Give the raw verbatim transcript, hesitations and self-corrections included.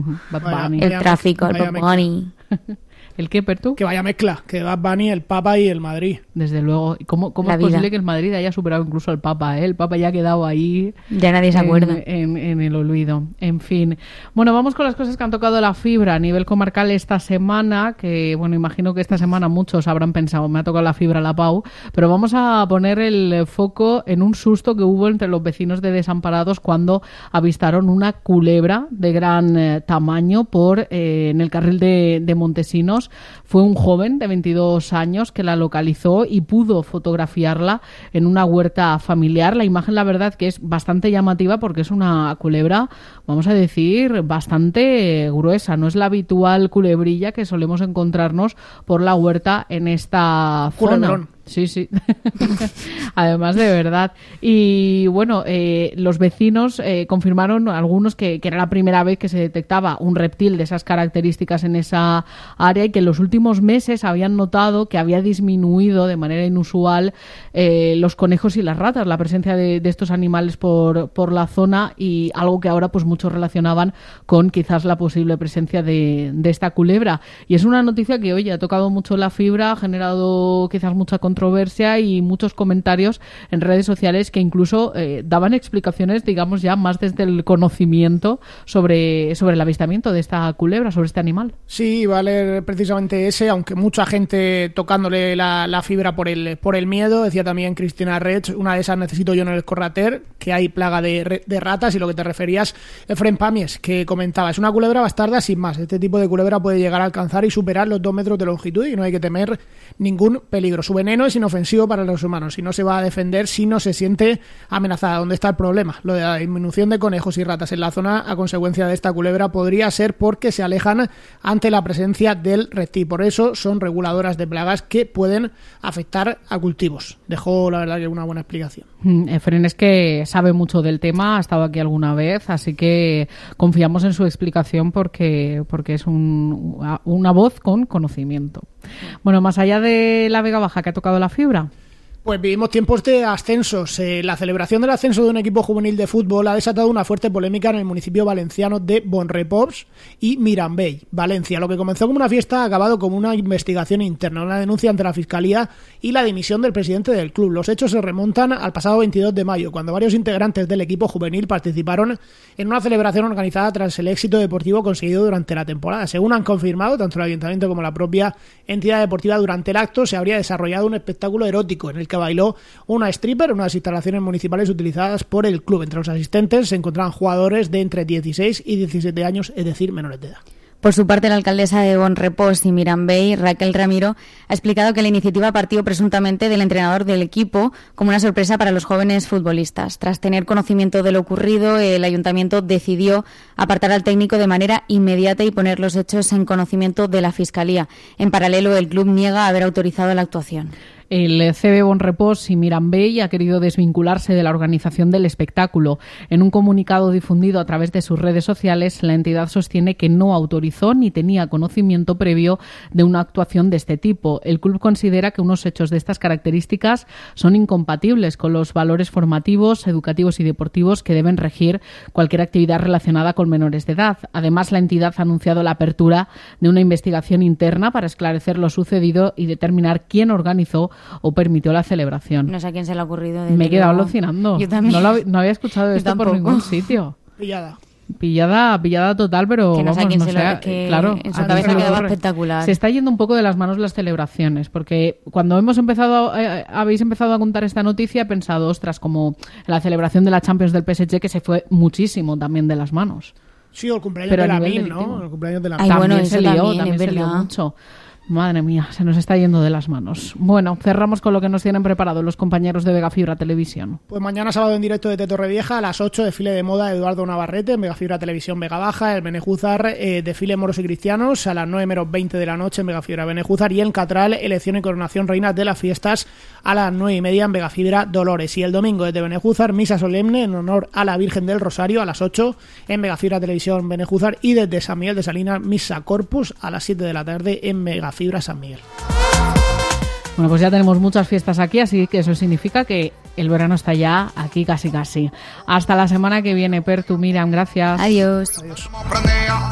Bad Vaya, Bunny. El vaya tráfico, el mezcla, Bad vaya Bunny. ¿El qué, Pertu? Que vaya mezcla, que Bad Bunny, el Papa y el Madrid. Desde luego. ¿Cómo, cómo La es vida. posible que el Madrid haya superado incluso al Papa? ¿eh? El Papa ya ha quedado ahí Ya nadie se en, acuerda. en, en el olvido. En fin. Bueno, vamos con las cosas que han tocado la fibra a nivel comarcal esta semana, que, bueno, imagino que esta semana muchos habrán pensado, me ha tocado la fibra la Pau, pero vamos a poner el foco en un susto que hubo entre los vecinos de Desamparados cuando avistaron una culebra de gran eh, tamaño por eh, en el carril de, de Montesinos. Fue un joven de veintidós años que la localizó y pudo fotografiarla en una huerta familiar. La imagen, la verdad, que es bastante llamativa porque es una culebra, vamos a decir, bastante gruesa. No es la habitual culebrilla que solemos encontrarnos por la huerta en esta zona. Culebrón. Sí, sí. Además, de verdad. Y bueno, eh, los vecinos eh, confirmaron, algunos, que, que era la primera vez que se detectaba un reptil de esas características en esa área y que en los últimos meses habían notado que había disminuido de manera inusual eh, los conejos y las ratas, la presencia de, de estos animales por, por la zona, y algo que ahora pues muchos relacionaban con quizás la posible presencia de, de esta culebra. Y es una noticia que, oye, ha tocado mucho la fibra, ha generado quizás mucha controversia y muchos comentarios en redes sociales que incluso eh, daban explicaciones, digamos, ya más desde el conocimiento sobre, sobre el avistamiento de esta culebra, sobre este animal. Sí, va a leer precisamente ese, aunque mucha gente tocándole la, la fibra por el por el miedo. Decía también Cristina Rech, una de esas necesito yo en el Corrater, que hay plaga de, de ratas, y lo que te referías, Efrén Pamies, que comentaba, es una culebra bastarda sin más. Este tipo de culebra puede llegar a alcanzar y superar los dos metros de longitud y no hay que temer ningún peligro. Su veneno es inofensivo para los humanos y no se va a defender si no se siente amenazada. ¿Dónde está el problema? Lo de la disminución de conejos y ratas en la zona a consecuencia de esta culebra podría ser porque se alejan ante la presencia del reptil. Por eso son reguladoras de plagas que pueden afectar a cultivos. Dejó, la verdad, que una buena explicación. Efrén es que sabe mucho del tema, ha estado aquí alguna vez, así que confiamos en su explicación porque, porque es un, una voz con conocimiento. Bueno, más allá de la Vega Baja, que ha tocado la fibra. Pues vivimos tiempos de ascensos. Eh, la celebración del ascenso de un equipo juvenil de fútbol ha desatado una fuerte polémica en el municipio valenciano de Bonrepòs y Mirambell, Valencia. Lo que comenzó como una fiesta ha acabado como una investigación interna, una denuncia ante la Fiscalía y la dimisión del presidente del club. Los hechos se remontan al pasado veintidós de mayo, cuando varios integrantes del equipo juvenil participaron en una celebración organizada tras el éxito deportivo conseguido durante la temporada. Según han confirmado tanto el ayuntamiento como la propia entidad deportiva, durante el acto se habría desarrollado un espectáculo erótico en el que bailó una stripper en unas instalaciones municipales utilizadas por el club. Entre los asistentes se encontraban jugadores de entre dieciséis y diecisiete años, es decir, menores de edad. Por su parte, la alcaldesa de Bonrepòs y Mirambell, Raquel Ramiro, ha explicado que la iniciativa partió presuntamente del entrenador del equipo como una sorpresa para los jóvenes futbolistas. Tras tener conocimiento de lo ocurrido, el ayuntamiento decidió apartar al técnico de manera inmediata y poner los hechos en conocimiento de la Fiscalía. En paralelo, el club niega haber autorizado la actuación. El C B Bonrepòs y Mirambell ha querido desvincularse de la organización del espectáculo. En un comunicado difundido a través de sus redes sociales, la entidad sostiene que no autorizó ni tenía conocimiento previo de una actuación de este tipo. El club considera que unos hechos de estas características son incompatibles con los valores formativos, educativos y deportivos que deben regir cualquier actividad relacionada con menores de edad. Además, la entidad ha anunciado la apertura de una investigación interna para esclarecer lo sucedido y determinar quién organizó o permitió la celebración. No sé a quién se le ha ocurrido. Me he quedado luego. alucinando. Yo también. No, lo, no había escuchado Yo esto tampoco. por ningún sitio. Pillada. Pillada, pillada total, pero Que no sé a vamos, quién no se sé, lo- que claro, en su a quién cabeza se le quedaba ocurre. espectacular. Se está yendo un poco de las manos las celebraciones, porque cuando hemos empezado, eh, habéis empezado a contar esta noticia, he pensado, ostras, como la celebración de la Champions del P S G, que se fue muchísimo también de las manos. Sí, o el cumpleaños Pero de a la nivel M I M, delictivo. ¿no? El cumpleaños de la Ay, M I M. bueno, también eso se lió, también, también es se lió verdad. mucho. Madre mía, se nos está yendo de las manos. Bueno, cerramos con lo que nos tienen preparado los compañeros de Vega Fibra Televisión. Pues mañana sábado en directo de Torrevieja a las ocho, desfile de moda de Eduardo Navarrete en Megafibra Televisión Vega Baja, el Benejúzar, eh, desfile moros y cristianos a las nueve menos veinte de la noche en Megafibra Benejúzar, y en Catral, elección y coronación reinas de las fiestas a las nueve y media en Megafibra Dolores. Y el domingo desde Benejúzar, misa solemne en honor a la Virgen del Rosario a las ocho en Megafibra Televisión Benejúzar, y desde San Miguel de Salinas, misa Corpus a las siete de la tarde en Megafibra San Miguel. Bueno, pues ya tenemos muchas fiestas aquí, así que eso significa que el verano está ya aquí casi casi. Hasta la semana que viene, Pertu, Miriam, gracias. Adiós. Adiós.